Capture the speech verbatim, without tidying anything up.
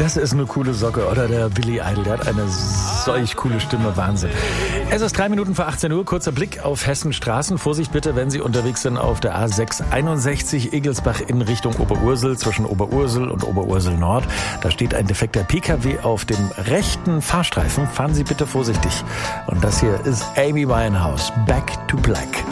Das ist eine coole Socke. Oder der Billy Idol, der hat eine solch coole Stimme. Wahnsinn. Es ist drei Minuten vor achtzehn Uhr. Kurzer Blick auf Hessens Straßen. Vorsicht bitte, wenn Sie unterwegs sind auf der A sechs einundsechzig Egelsbach in Richtung Oberursel, zwischen Oberursel und Oberursel Nord. Da steht ein defekter P K W auf dem rechten Fahrstreifen. Fahren Sie bitte vorsichtig. Und das hier ist Amy Winehouse, Back to Black.